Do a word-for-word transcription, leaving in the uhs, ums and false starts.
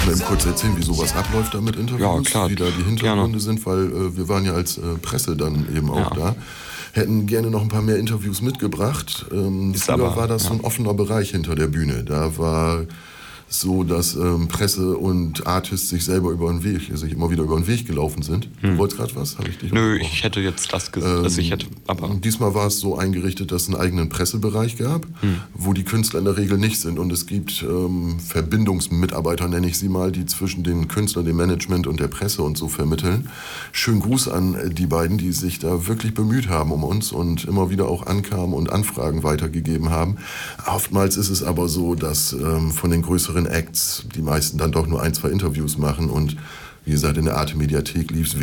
ich mal eben kurz erzählen, wie sowas abläuft da mit Interviews? Ja, klar. Wie da die Hintergründe Gerne. sind, weil äh, wir waren ja als äh, Presse dann eben auch Ja. da. Hätten gerne noch ein paar mehr Interviews mitgebracht. Ähm, Ist früher aber, war das ja. so ein offener Bereich hinter der Bühne. Da war so, dass ähm, Presse und Artists sich selber über den Weg, sich immer wieder über den Weg gelaufen sind. Hm. Du wolltest gerade was? Habe ich dich Nö, unterbrochen? ich hätte jetzt das gesagt, Ähm, also ich hätte, aber und diesmal war es so eingerichtet, dass es einen eigenen Pressebereich gab, Hm. wo die Künstler in der Regel nicht sind. Und es gibt ähm, Verbindungsmitarbeiter, nenne ich sie mal, die zwischen den Künstlern, dem Management und der Presse und so vermitteln. Schönen Gruß an äh, die beiden, die sich da wirklich bemüht haben um uns und immer wieder auch ankamen und Anfragen weitergegeben haben. Oftmals ist es aber so, dass ähm, von den größeren Acts die meisten dann doch nur ein, zwei Interviews machen. Und wie gesagt, in der Arte-Mediathek lief es